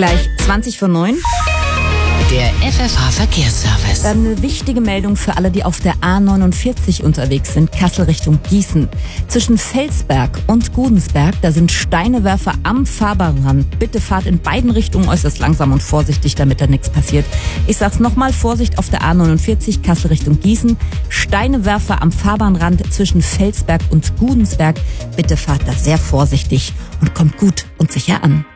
Gleich 20:09. Der FFH-Verkehrsservice. Eine wichtige Meldung für alle, die auf der A49 unterwegs sind, Kassel Richtung Gießen. Zwischen Felsberg und Gudensberg, da sind Steinewerfer am Fahrbahnrand. Bitte fahrt in beiden Richtungen äußerst langsam und vorsichtig, damit da nichts passiert. Ich sag's nochmal, Vorsicht auf der A49, Kassel Richtung Gießen. Steinewerfer am Fahrbahnrand zwischen Felsberg und Gudensberg. Bitte fahrt da sehr vorsichtig und kommt gut und sicher an.